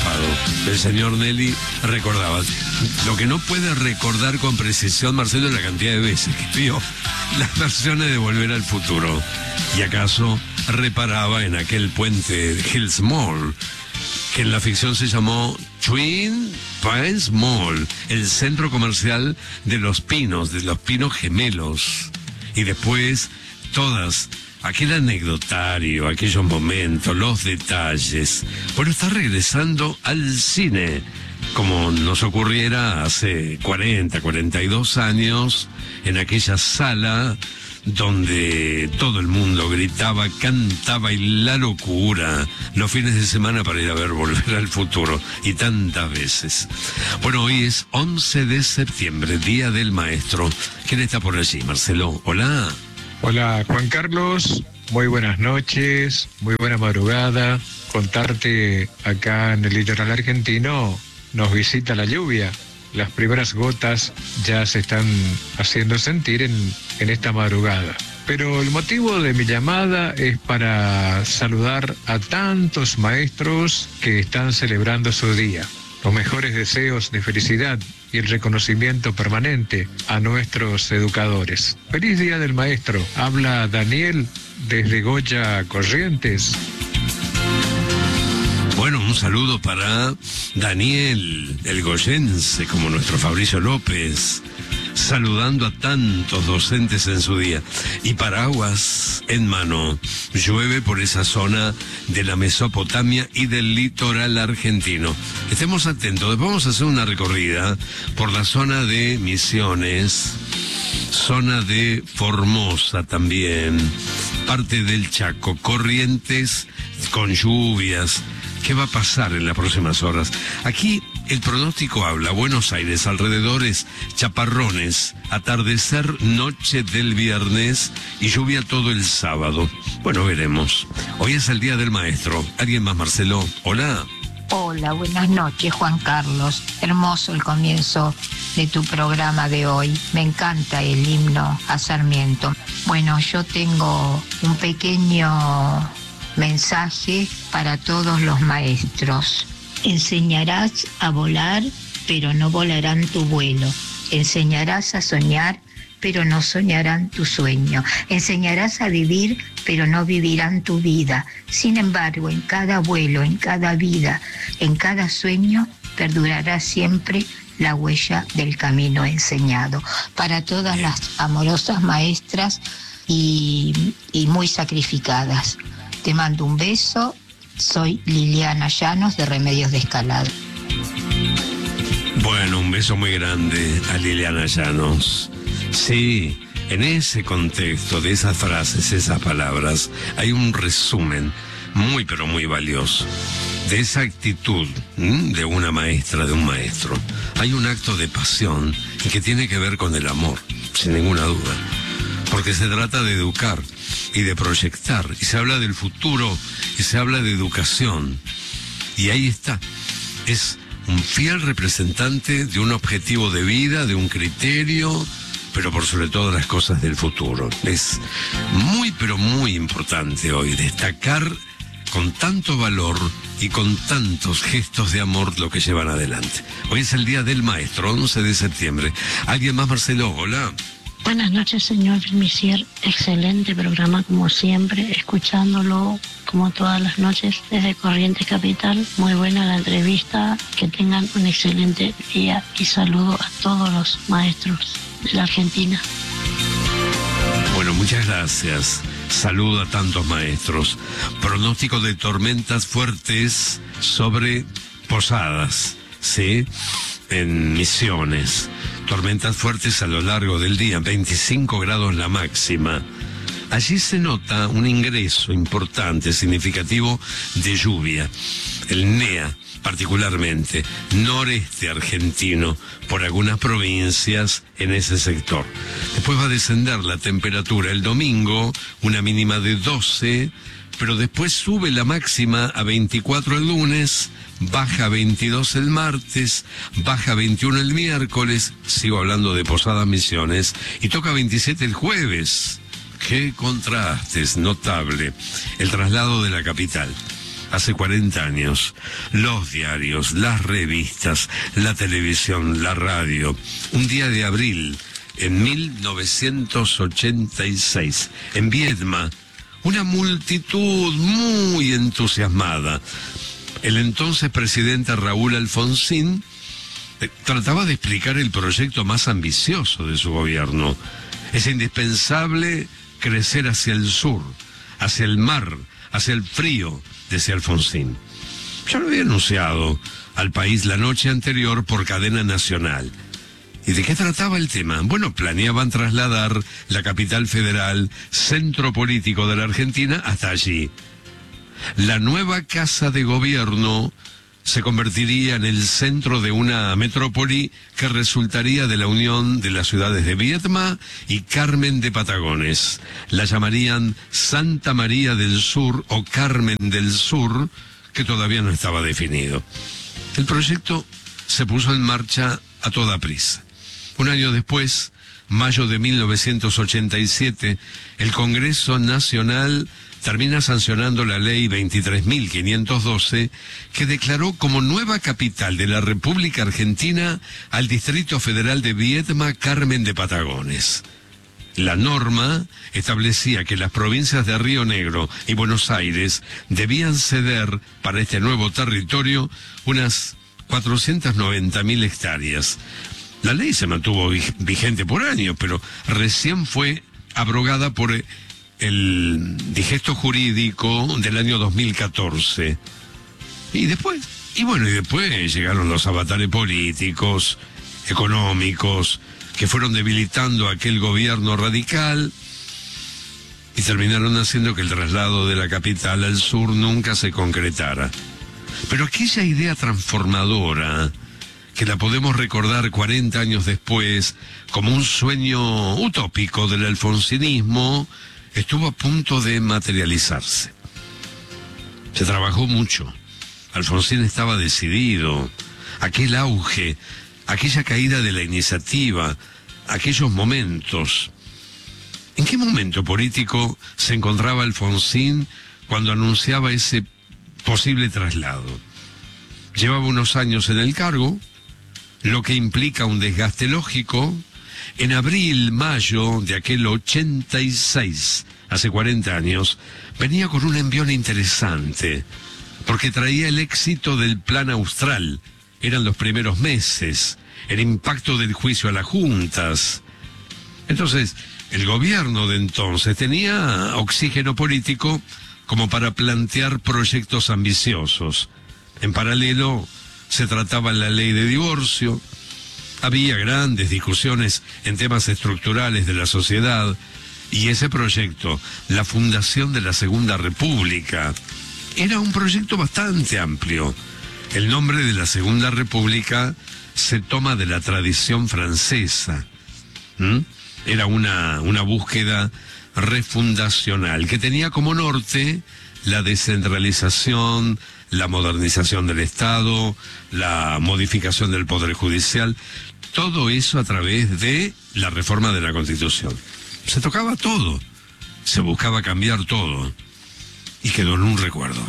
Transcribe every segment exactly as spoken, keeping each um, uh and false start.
zarpado. El señor Nelly recordaba. Lo que no puede recordar con precisión, Marcelo, es la cantidad de veces que vio las versiones de Volver al Futuro. Y acaso reparaba en aquel puente de Hills Mall, que en la ficción se llamó Twin Pines Mall, el centro comercial de Los Pinos, de Los Pinos Gemelos. Y después, todas, aquel anecdotario, aquellos momentos, los detalles. Bueno, está regresando al cine, como nos ocurriera hace cuarenta, cuarenta y dos años, en aquella sala donde todo el mundo gritaba, cantaba y la locura, los fines de semana para ir a ver Volver al Futuro, y tantas veces. Bueno, hoy es once de septiembre, Día del Maestro. ¿Quién está por allí, Marcelo? Hola. Hola, Juan Carlos. Muy buenas noches, muy buena madrugada. Contarte, acá en el litoral argentino nos visita la lluvia. Las primeras gotas ya se están haciendo sentir en, en esta madrugada. Pero el motivo de mi llamada es para saludar a tantos maestros que están celebrando su día. Los mejores deseos de felicidad y el reconocimiento permanente a nuestros educadores. ¡Feliz Día del Maestro! Habla Daniel desde Goya, Corrientes. Bueno, un saludo para Daniel, el goyense, como nuestro Fabricio López, saludando a tantos docentes en su día. Y paraguas en mano, llueve por esa zona de la Mesopotamia y del litoral argentino. Estemos atentos, vamos a hacer una recorrida por la zona de Misiones, zona de Formosa también, parte del Chaco, Corrientes con lluvias. ¿Qué va a pasar en las próximas horas? Aquí el pronóstico habla: Buenos Aires, alrededores, chaparrones, atardecer, noche del viernes y lluvia todo el sábado. Bueno, veremos. Hoy es el Día del Maestro. ¿Alguien más, Marcelo? Hola. Hola, buenas noches, Juan Carlos. Hermoso el comienzo de tu programa de hoy. Me encanta el himno a Sarmiento. Bueno, yo tengo un pequeño mensaje para todos los maestros. Enseñarás a volar, pero no volarán tu vuelo. Enseñarás a soñar, pero no soñarán tu sueño. Enseñarás a vivir, pero no vivirán tu vida. Sin embargo, en cada vuelo, en cada vida, en cada sueño, perdurará siempre la huella del camino enseñado. Para todas las amorosas maestras y, y muy sacrificadas. Te mando un beso. Soy Liliana Llanos de Remedios de Escalada. Bueno, un beso muy grande a Liliana Llanos. Sí, en ese contexto de esas frases, esas palabras, hay un resumen muy pero muy valioso de esa actitud ¿m? de una maestra, de un maestro. Hay un acto de pasión que tiene que ver con el amor, sin ninguna duda, porque se trata de educar y de proyectar, y se habla del futuro, y se habla de educación, y ahí está, es un fiel representante de un objetivo de vida, de un criterio, pero por sobre todas las cosas del futuro. Es muy pero muy importante hoy destacar con tanto valor y con tantos gestos de amor lo que llevan adelante. Hoy es el Día del Maestro, once de septiembre. ¿Alguien más, Marcelo? Hola. Buenas noches, señor Misier. Excelente programa, como siempre, escuchándolo como todas las noches desde Corrientes Capital. Muy buena la entrevista. Que tengan un excelente día y saludo a todos los maestros de la Argentina. Bueno, muchas gracias. Saludo a tantos maestros. Pronóstico de tormentas fuertes sobre Posadas, ¿sí? En Misiones. Tormentas fuertes a lo largo del día, veinticinco grados la máxima. Allí se nota un ingreso importante, significativo de lluvia. El N E A, particularmente, noreste argentino, por algunas provincias en ese sector. Después va a descender la temperatura el domingo, una mínima de doce, pero después sube la máxima a veinticuatro el lunes, baja a veintidós el martes, baja a veintiuno el miércoles, sigo hablando de Posadas Misiones, y toca veintisiete el jueves. ¡Qué contrastes! Notable. El traslado de la capital. hace cuarenta años, los diarios, las revistas, la televisión, la radio, un día de abril, en mil novecientos ochenta y seis, en Viedma, una multitud muy entusiasmada. El entonces presidente Raúl Alfonsín eh, trataba de explicar el proyecto más ambicioso de su gobierno. Es indispensable crecer hacia el sur, hacia el mar, hacia el frío, decía Alfonsín. Ya lo había anunciado al país la noche anterior por cadena nacional. ¿Y de qué trataba el tema? Bueno, planeaban trasladar la capital federal, centro político de la Argentina, hasta allí. La nueva casa de gobierno se convertiría en el centro de una metrópoli que resultaría de la unión de las ciudades de Viedma y Carmen de Patagones. La llamarían Santa María del Sur o Carmen del Sur, que todavía no estaba definido. El proyecto se puso en marcha a toda prisa. Un año después, mayo de mil novecientos ochenta y siete, el Congreso Nacional termina sancionando la ley veintitrés mil quinientos doce, que declaró como nueva capital de la República Argentina al Distrito Federal de Viedma, Carmen de Patagones. La norma establecía que las provincias de Río Negro y Buenos Aires debían ceder para este nuevo territorio unas cuatrocientas noventa mil hectáreas. La ley se mantuvo vigente por años, pero recién fue abrogada por el digesto jurídico del año dos mil catorce. Y después, y bueno, y después llegaron los avatares políticos, económicos, que fueron debilitando a aquel gobierno radical y terminaron haciendo que el traslado de la capital al sur nunca se concretara. Pero aquella idea transformadora, que la podemos recordar cuarenta años después como un sueño utópico del alfonsinismo, estuvo a punto de materializarse. Se trabajó mucho. Alfonsín estaba decidido. Aquel auge, aquella caída de la iniciativa, aquellos momentos. ¿En qué momento político se encontraba Alfonsín cuando anunciaba ese posible traslado? Llevaba unos años en el cargo, lo que implica un desgaste lógico. En abril, mayo de aquel ochenta y seis, hace cuarenta años, venía con un envión interesante, porque traía el éxito del Plan Austral. Eran los primeros meses, el impacto del juicio a las juntas. Entonces, el gobierno de entonces tenía oxígeno político como para plantear proyectos ambiciosos. En paralelo, se trataba la ley de divorcio. Había grandes discusiones en temas estructurales de la sociedad, y ese proyecto, la fundación de la Segunda República, era un proyecto bastante amplio. El nombre de la Segunda República se toma de la tradición francesa. ¿Mm? Era una, una búsqueda refundacional que tenía como norte la descentralización, la modernización del Estado, la modificación del Poder Judicial, todo eso a través de la reforma de la Constitución. Se tocaba todo, se buscaba cambiar todo, y quedó en un recuerdo.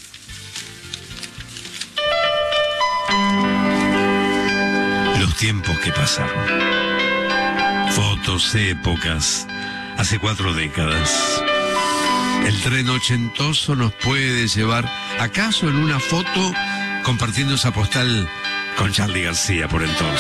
Los tiempos que pasaron. Fotos, épocas, hace cuatro décadas. El tren ochentoso nos puede llevar, acaso en una foto, compartiendo esa postal con Charly García por entonces.